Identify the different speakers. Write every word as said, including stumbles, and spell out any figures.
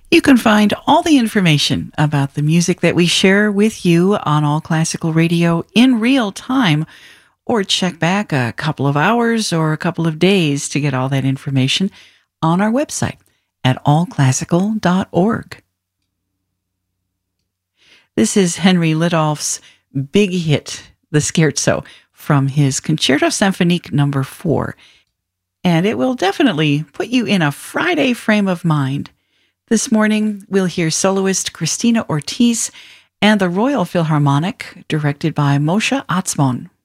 Speaker 1: You can find all the information about the music that we share with you on All Classical Radio in real time, or check back a couple of hours or a couple of days to get all that information on our website at all classical dot org. This is Henry Lidolf's big hit, the Scherzo, from his Concerto Symphonique number four. And it will definitely put you in a Friday frame of mind. This morning, we'll hear soloist Christina Ortiz and the Royal Philharmonic, directed by Moshe Atzmon.